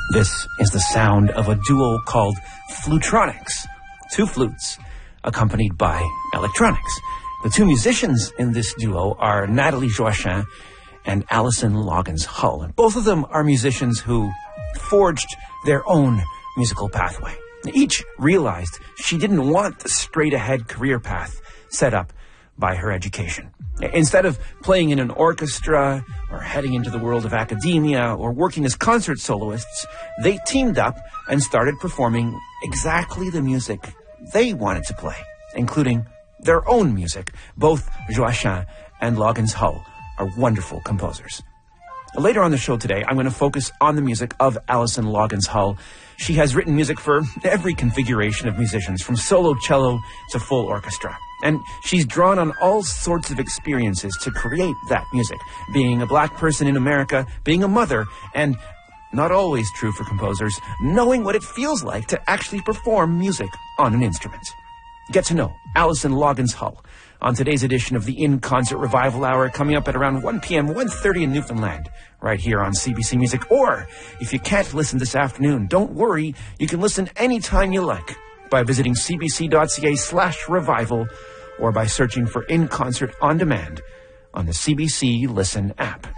This is the sound of a duo called Flutronics. Two flutes, accompanied by electronics. The two musicians in this duo are Nathalie Joachim and Alison Loggins Hull. And both of them are musicians who forged their own musical pathway. Each realized she didn't want the straight-ahead career path set up by her education. Instead of playing in an orchestra or heading into the world of academia or working as concert soloists, they teamed up and started performing exactly the music they wanted to play, including their own music. Both Joachim and Loggins Hull are wonderful composers. Later on the show today, I'm going to focus on the music of Alison Loggins Hull. She has written music for every configuration of musicians, from solo cello to full orchestra. And she's drawn on all sorts of experiences to create that music, being a black person in America, being a mother, and, not always true for composers, knowing what it feels like to actually perform music on an instrument. Get to know Alison Loggins Hull on today's edition of the In Concert Revival Hour, coming up at around 1 p.m., 1:30 in Newfoundland, right here on CBC Music. Or, if you can't listen this afternoon, don't worry, you can listen anytime you like by visiting cbc.ca/revival or by searching for In Concert On Demand on the CBC Listen app.